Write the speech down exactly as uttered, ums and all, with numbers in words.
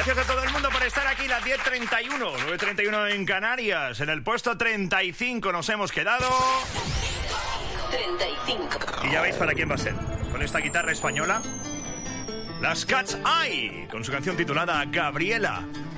Gracias a todo el mundo por estar aquí, las diez treinta y uno, nueve treinta y uno en Canarias. En el puesto treinta y cinco nos hemos quedado. treinta y cinco. Y ya veis para quién va a ser. Con esta guitarra española, Las Cat's Eye, con su canción titulada Gabriela.